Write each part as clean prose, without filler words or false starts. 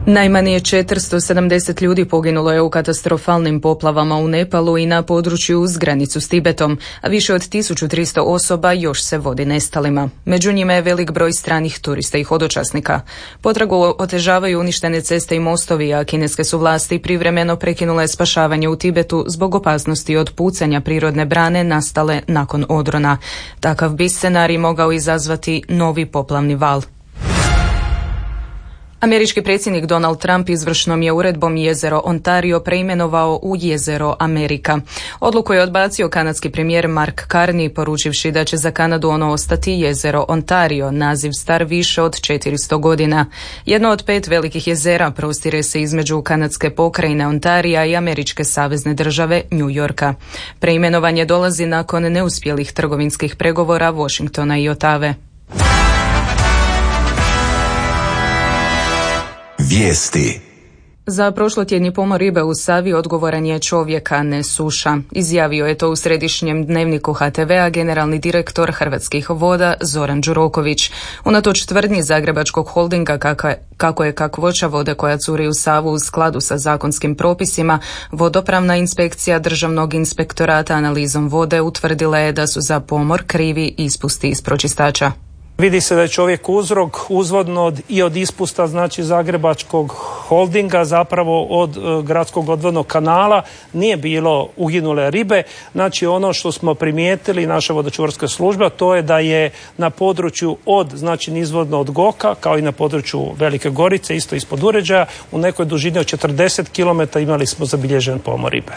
Najmanje 470 ljudi poginulo je u katastrofalnim poplavama u Nepalu i na području uz granicu s Tibetom, a više od 1300 osoba još se vodi nestalima. Među njima je velik broj stranih turista i hodočasnika. Potragu otežavaju uništene ceste i mostovi, a kineske su vlasti privremeno prekinule spašavanje u Tibetu zbog opasnosti od pucanja prirodne brane nastale nakon odrona. Takav bi scenarij mogao izazvati novi poplavni val. Američki predsjednik Donald Trump izvršnom je uredbom jezero Ontario preimenovao u jezero Amerika. Odluku je odbacio kanadski premijer Mark Carney, poručivši da će za Kanadu ono ostati jezero Ontario, naziv star više od 400 godina. Jedno od 5 velikih jezera prostire se između kanadske pokrajine Ontarija i američke savezne države New Yorka. Preimenovanje dolazi nakon neuspjelih trgovinskih pregovora Washingtona i Otave. Vijesti. Za prošlotjedni pomor ribe u Savi odgovoran je čovjek, a ne suša. Izjavio je to u središnjem dnevniku HTV-a generalni direktor Hrvatskih voda Zoran Đuroković. Unatoč tvrdnji Zagrebačkog holdinga kako je kakvoća vode koja curi u Savu u skladu sa zakonskim propisima, vodopravna inspekcija Državnog inspektorata analizom vode utvrdila je da su za pomor krivi ispusti iz pročistača. Vidi se da je čovjek uzrok uzvodno i od ispusta, znači Zagrebačkog holdinga, zapravo od gradskog odvodnog kanala nije bilo uginule ribe. Znači ono što smo primijetili, naša vodočuvarska služba, to je da je na području znači nizvodno od Goka, kao i na području Velike Gorice, isto ispod uređaja, u nekoj dužini od 40 km imali smo zabilježen pomor ribe.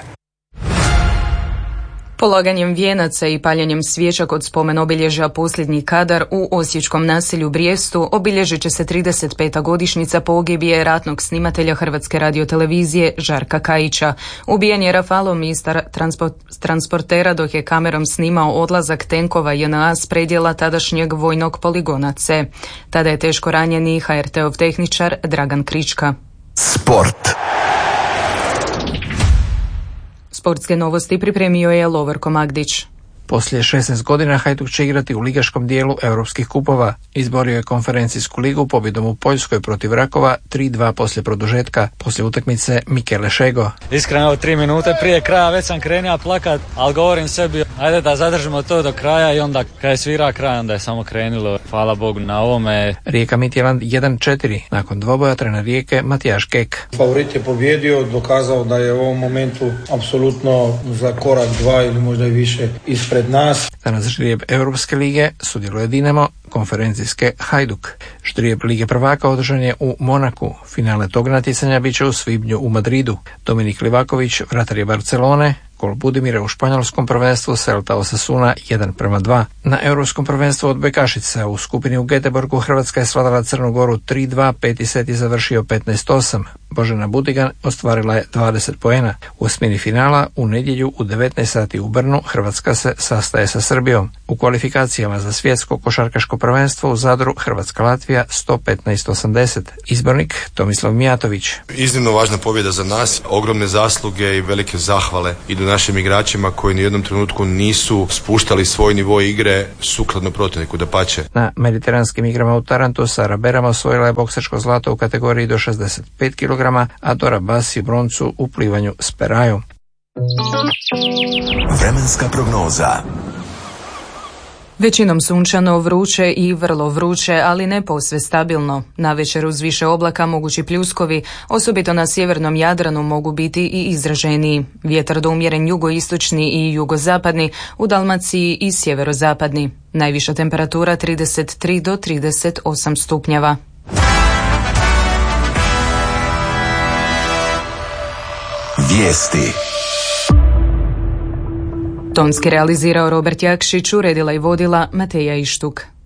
Polaganjem vijenaca i paljenjem svijeća kod spomen obilježja Posljednji kadar u osječkom naselju Brijestu obilježit će se 35. godišnjica pogibije ratnog snimatelja Hrvatske radiotelevizije Žarka Kajića. Ubijen je rafalom iz transportera dok je kamerom snimao odlazak tenkova JNA s predjela tadašnjeg vojnog poligona C. Tada je teško ranjeni HRT-ov tehničar Dragan Krička. Sport. Sportske novosti pripremio je Lovorko Magdić. Poslije 16 godina Hajduk će igrati u ligaškom dijelu europskih kupova. Izborio je konferencijsku ligu pobjedom u Poljskoj protiv Rakova 3-2 poslije produžetka. Poslije utakmice Mikele Šego. Iskreno, 3 minute prije kraja već sam krenuo plakat, ali govorim sebi, ajde da zadržimo to do kraja i onda kad je svira kraj, onda je samo krenulo. Hvala Bogu na ovome. Rijeka Midtjylland 1-4. Nakon dvoboja trener Rijeke Matijaš Kek. Favorit je pobjedio, dokazao da je u ovom momentu apsolutno za korak 2 ili možda i više ispred nas. Danas ždrijeb Europske lige sudjeluje Dinamo, konferencijske Hajduk. Ždrijeb Lige prvaka održan je u Monaku. Finale tog natjecanja bit će u svibnju u Madridu. Dominik Livaković, vratar je Barcelone, gol Budimira u španjolskom prvenstvu Celta Osasuna 1-2. Na europskom prvenstvu od Bekašica u skupini u Göteborgu Hrvatska je svladala Crnu Goru 3-2, peti set je završio 15-8. Božena Budigan ostvarila je 20 poena. U osmini finala u nedjelju u 19 sati u Brnu Hrvatska se sastaje sa Srbijom. U kvalifikacijama za svjetsko košarkaško prvenstvo u Zadru Hrvatska-Latvija 115-80. Izbornik Tomislav Mijatović. Iznimno važna pobjeda za nas, ogromne zasluge i velike zahvale idu našim igračima koji ni u jednom trenutku nisu spuštali svoj nivo igre sukladno protivniku, dapače. Na mediteranskim igrama u Tarantu Sara Berama osvojila je boksačko zlato u kategoriji do 65 kg, a Dora Basi broncu u plivanju s perajom. Vremenska prognoza. Većinom sunčano, vruće i vrlo vruće, ali ne posve stabilno. Navečer uz više oblaka mogući pljuskovi, osobito na sjevernom Jadranu mogu biti i izraženiji. Vjetar do umjeren jugoistočni i jugozapadni, u Dalmaciji i sjeverozapadni. Najviša temperatura 33 do 38 stupnjeva. Vijesti. Tonski realizirao Robert Jakšić, uredila i vodila Mateja Ištuk.